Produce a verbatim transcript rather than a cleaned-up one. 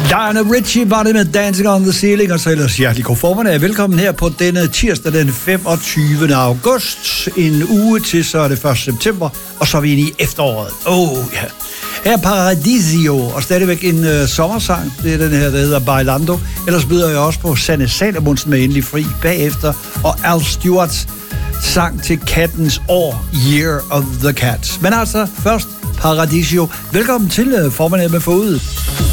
Lionel Richie var det med Dancing on the Ceiling, og så ellers hjertelig god formiddag. Velkommen her på denne tirsdag den femogtyvende august. En uge til, så er det første september, og så er vi inde i efteråret. Oh ja. Yeah. Her er Paradisio, og stadigvæk en uh, sommersang. Det er den her, der hedder Bailando. Ellers byder jeg også på Sanne Salomonsen med Endelig Fri bagefter, og Al Stewarts sang til kattens år, Year of the Cat. Men altså, først Paradisio. Velkommen til uh, formiddag med forud.